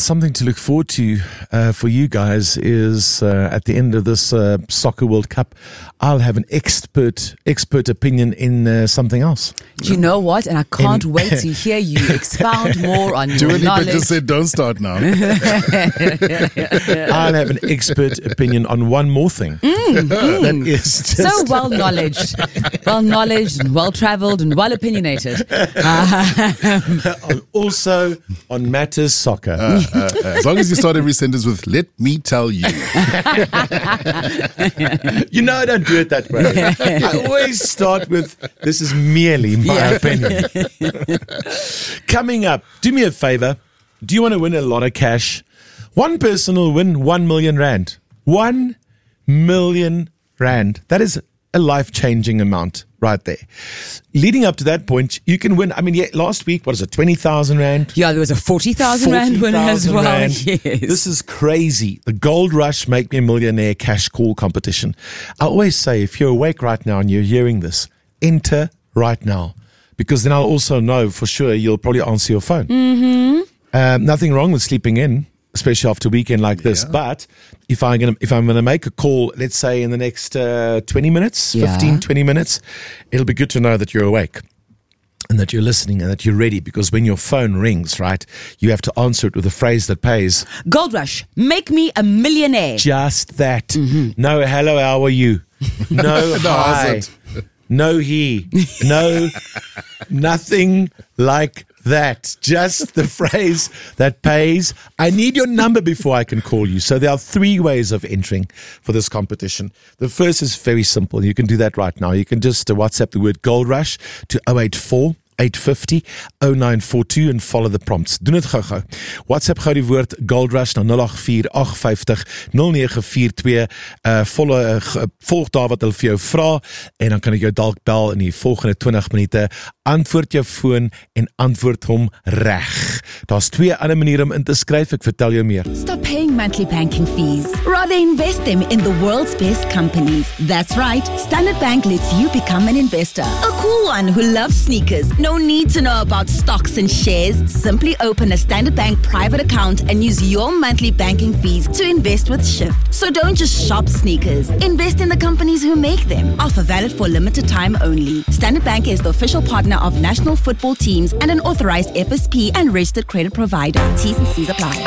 something to look forward to for you guys is at the end of this Soccer World Cup, I'll have an expert opinion in something else. Do you know what? And I can't wait to hear you expound more on your knowledge. Just said, don't start now. I'll have an expert opinion on one more thing. That is just so well-knowledged and well-travelled and well-opinionated. Also on matters soccer. As long as you start every sentence with, let me tell you. You know I don't do it that way. I always start with, this is merely my opinion. Coming up, do me a favor. Do you want to win a lot of cash? One person will win 1 million rand. 1 million rand. That is a life-changing amount right there. Leading up to that point, you can win. I mean, last week, what is it, 20,000 rand? Yeah, there was a 40,000 rand winner as well. Rand. Yes. This is crazy. The Gold Rush Make Me a Millionaire cash call competition. I always say, if you're awake right now and you're hearing this, enter right now. Because then I'll also know for sure you'll probably answer your phone. Mm-hmm. Nothing wrong with sleeping in, especially after a weekend like this. But if I'm gonna make a call, let's say in the next 20 minutes, 15, 20 minutes, it'll be good to know that you're awake and that you're listening and that you're ready, because when your phone rings, right, you have to answer it with a phrase that pays. Gold Rush, make me a millionaire. Just that. Mm-hmm. No, hello, how are you? No, hi. No, he. No, nothing like that. Just the phrase that pays. I need your number before I can call you. So there are 3 ways of entering for this competition. The first is very simple. You can do that right now. You can just WhatsApp the word Gold Rush to 084 850 0942 en follow the prompts. Doen dit gou-gou. WhatsApp gou die woord Gold Rush na 084 850 0942. Volg daar wat hulle vir jou vra en dan kan ek jou dalk bel in die volgende 20 minute. Antwoord jou foon en antwoord hom reg. Daar's 2 ander maniere om in te skryf. Ek vertel jou meer. Stop paying monthly banking fees. Rather invest them in the world's best companies. That's right. Standard Bank lets you become an investor. A cool one who loves sneakers. No need to know about stocks and shares. Simply open a Standard Bank private account and use your monthly banking fees to invest with Shift. So don't just shop sneakers. Invest in the companies who make them. Offer valid for limited time only. Standard Bank is the official partner of national football teams and an authorized FSP and registered credit provider. T's and C's apply.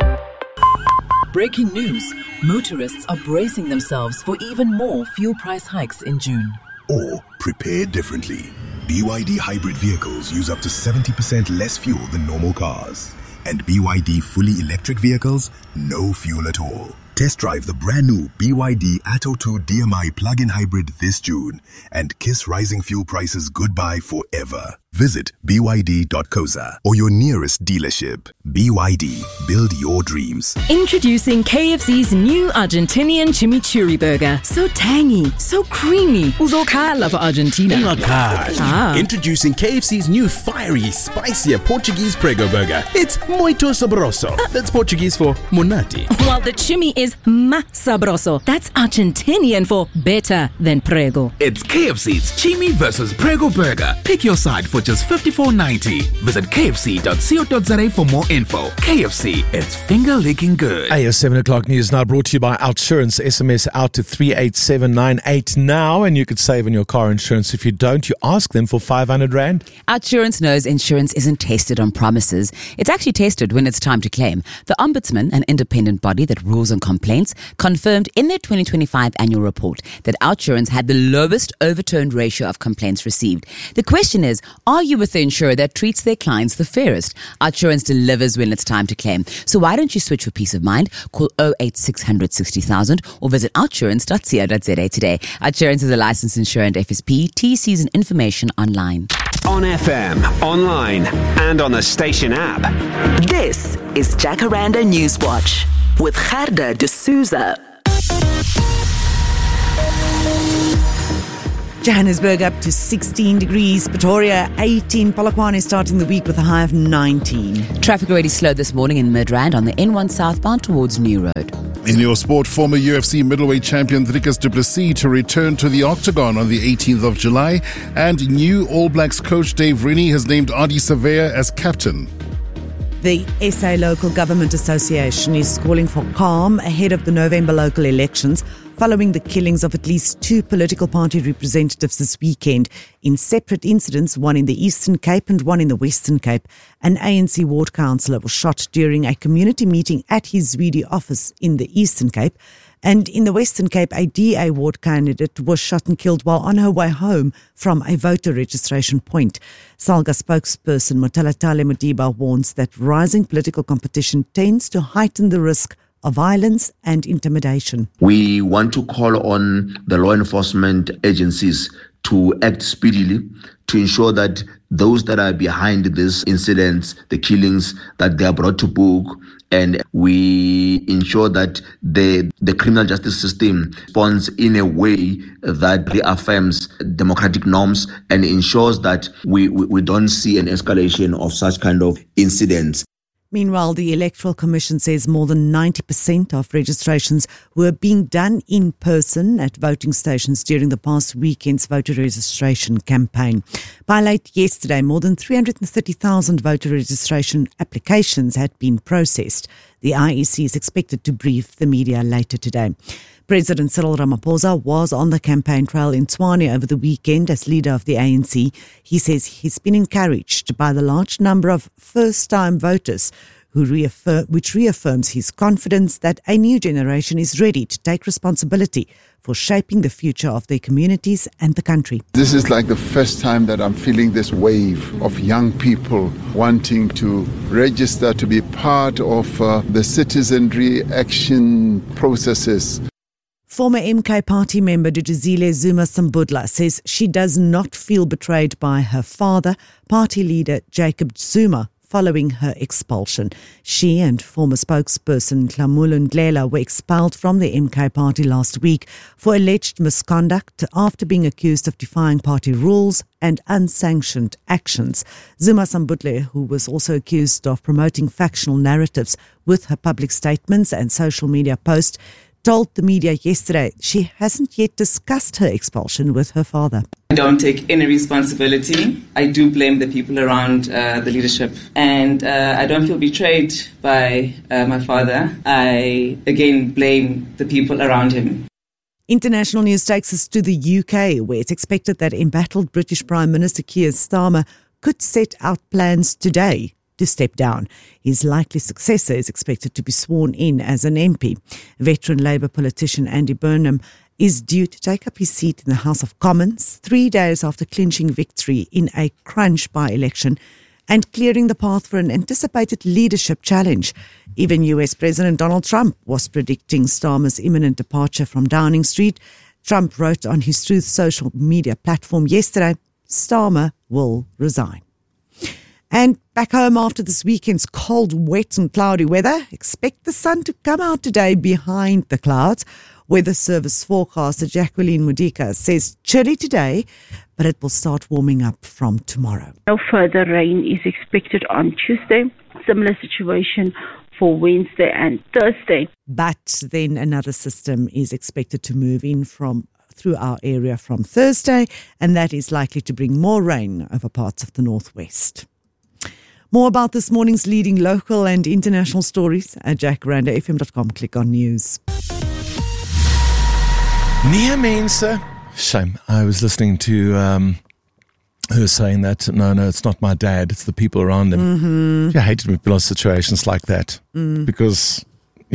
Breaking news. Motorists are bracing themselves for even more fuel price hikes in June. Or prepare differently. BYD hybrid vehicles use up to 70% less fuel than normal cars. And BYD fully electric vehicles, no fuel at all. Test drive the brand new BYD Atto 2 DMI plug-in hybrid this June and kiss rising fuel prices goodbye forever. Visit byd.coza or your nearest dealership. BYD, build your dreams. Introducing KFC's new Argentinian chimichurri burger. So tangy, so creamy. Uzokhala for Argentina. Introducing KFC's new fiery, spicier Portuguese prego burger. It's muito sabroso. That's Portuguese for monati. While the chimi is más sabroso. That's Argentinian for better than prego. It's KFC's chimi versus prego burger. Pick your side for just $54.90. Visit kfc.co.za for more info. KFC, it's finger-licking good. Hey, 7 o'clock news now brought to you by Outsurance. SMS out to 38798 now, and you could save on your car insurance. If you don't, you ask them for 500 Rand. Outsurance knows insurance isn't tested on promises. It's actually tested when it's time to claim. The Ombudsman, an independent body that rules on complaints, confirmed in their 2025 annual report that Outsurance had the lowest overturned ratio of complaints received. The question is, are you with the insurer that treats their clients the fairest? Outsurance delivers when it's time to claim. So why don't you switch for peace of mind? Call 08600 60,000 or visit outsurance.co.za today. Outsurance is a licensed insurer and FSP. TCs and information online. On FM, online, and on the station app. This is Jacaranda Newswatch with Gerda de Souza. Johannesburg up to 16 degrees. Pretoria 18. Polokwane is starting the week with a high of 19. Traffic already slowed this morning in Midrand on the N1 southbound towards New Road. In your sport, former UFC middleweight champion Dricus du Plessis to return to the octagon on the 18th of July. And new All Blacks coach Dave Rennie has named Ardie Savea as captain. The SA Local Government Association is calling for calm ahead of the November local elections following the killings of at least 2 political party representatives this weekend in separate incidents, one in the Eastern Cape and one in the Western Cape. An ANC ward councillor was shot during a community meeting at his Zwide office in the Eastern Cape. And in the Western Cape, a DA ward candidate was shot and killed while on her way home from a voter registration point. SALGA spokesperson Motalatale Modiba warns that rising political competition tends to heighten the risk of violence and intimidation. We want to call on the law enforcement agencies to act speedily to ensure that those that are behind these incidents, the killings, that they are brought to book, and we ensure that the criminal justice system responds in a way that reaffirms democratic norms and ensures that we don't see an escalation of such kind of incidents. Meanwhile, the Electoral Commission says more than 90% of registrations were being done in person at voting stations during the past weekend's voter registration campaign. By late yesterday, more than 330,000 voter registration applications had been processed. The IEC is expected to brief the media later today. President Cyril Ramaphosa was on the campaign trail in Tshwane over the weekend as leader of the ANC. He says he's been encouraged by the large number of first-time voters which reaffirms his confidence that a new generation is ready to take responsibility for shaping the future of their communities and the country. This is like the first time that I'm feeling this wave of young people wanting to register to be part of the citizenry action processes. Former MK Party member Duduzile Zuma Sambudla says she does not feel betrayed by her father, party leader Jacob Zuma, following her expulsion. She and former spokesperson Tlamulu Ndlela were expelled from the MK Party last week for alleged misconduct after being accused of defying party rules and unsanctioned actions. Zuma Sambudla, who was also accused of promoting factional narratives with her public statements and social media posts, told the media yesterday she hasn't yet discussed her expulsion with her father. I don't take any responsibility. I do blame the people around the leadership. And I don't feel betrayed by my father. I, again, blame the people around him. International news takes us to the UK, where it's expected that embattled British Prime Minister Keir Starmer could set out plans today to step down. His likely successor is expected to be sworn in as an MP. Veteran Labour politician Andy Burnham is due to take up his seat in the House of Commons 3 days after clinching victory in a crunch by-election and clearing the path for an anticipated leadership challenge. Even US President Donald Trump was predicting Starmer's imminent departure from Downing Street. Trump wrote on his Truth social media platform yesterday, Starmer will resign. And back home after this weekend's cold, wet and cloudy weather, expect the sun to come out today behind the clouds. Weather Service forecaster Jacqueline Mudika says chilly today, but it will start warming up from tomorrow. No further rain is expected on Tuesday. Similar situation for Wednesday and Thursday. But then another system is expected to move in through our area from Thursday, and that is likely to bring more rain over parts of the northwest. More about this morning's leading local and international stories at jacarandafm.com. Click on news. Nee mense. Shame. I was listening to her saying that, no, it's not my dad, it's the people around him. Mm-hmm. I hated when people are in situations like that because,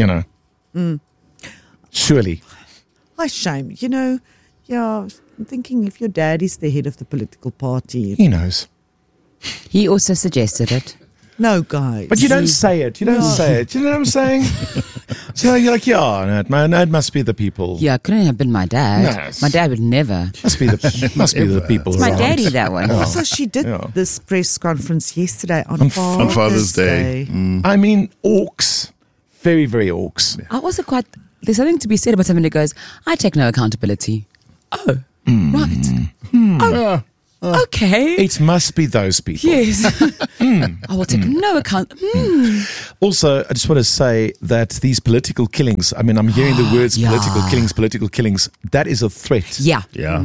surely. Why shame? I'm thinking if your dad is the head of the political party. He knows. He also suggested it. No, guys. But you don't say it. You don't say it. You know what I'm saying? So you're like, it must be the people. Yeah, it couldn't have been my dad. No, my dad would never. Must be the people. It's my around. daddy, that one. Yeah. So she did this press conference yesterday on Father's Day. I mean, orcs. Very, very orcs. I also there's something to be said about somebody who goes, I take no accountability. Oh, right. Oh. Okay. It must be those people. Yes. I will take no account. Also, I just want to say that these political killings, I'm hearing the words political killings. That is a threat. Yeah. Yeah.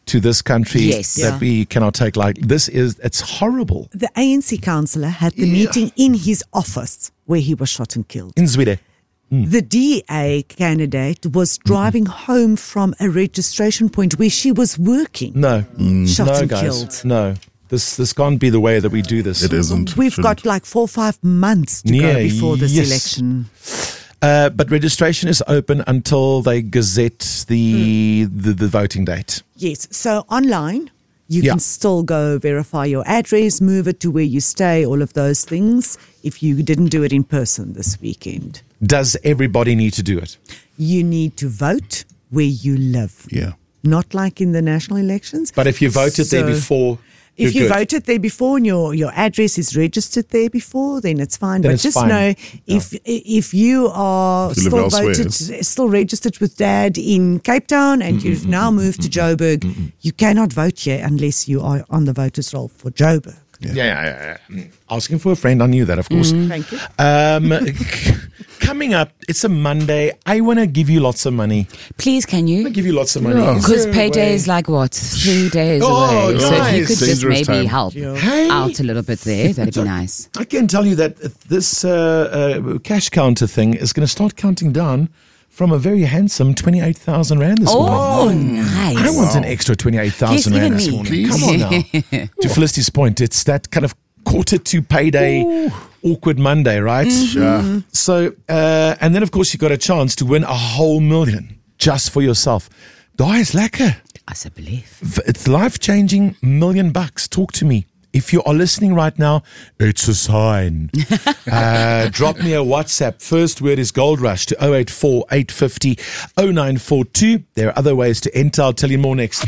to this country Yes. that we cannot take lightly. It's horrible. The ANC councillor had the meeting in his office where he was shot and killed. In Zweden. The DA candidate was driving home from a registration point where she was working. No. Shot No, and guys. killed. No. This can't be the way that we do this. It isn't. We've got like 4 or 5 months to go before this election. But registration is open until they gazette the voting date. Yes, so online, you Yeah. can still go verify your address, move it to where you stay, all of those things, if you didn't do it in person this weekend. Does everybody need to do it? You need to vote where you live. Yeah. Not like in the national elections. But if you voted there So, before, if you're you good. voted there before and your address is registered there before, then it's fine. Then but it's just fine. know if you are If you live still elsewhere, still registered with Dad in Cape Town and you've now moved to Joburg, you cannot vote here unless you are on the voters roll for Joburg. Yeah. Asking for a friend, I knew that, of course. Thank you. Coming up, it's a Monday. I want to give you lots of money. Please, can I you? give you lots of money. Yeah. Is Because there a payday way? is like what? 3 days Oh, away. So if you guys. could just Dangerous maybe time. help Hey. out a little bit there, that'd be nice. I can tell you that this cash counter thing is going to start counting down from a very handsome 28,000 Rand this morning. Oh, nice. I want an extra 28,000 Yes, Rand even this me. morning. Please. Come on now. To Felicity's point, it's that kind of quarter to payday awkward Monday, right? Sure. So, and then of course you got a chance to win a whole million just for yourself. Daai is lekker. As I believe. It's life-changing $1 million. Talk to me. If you are listening right now, it's a sign. Drop me a WhatsApp. First word is Gold Rush to 084 850 0942. There are other ways to enter. I'll tell you more next.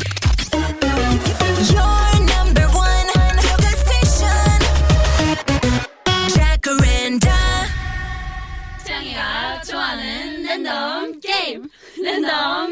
Your number one feel-good station. Jacaranda. 장이가 좋아하는 랜덤 게임 랜덤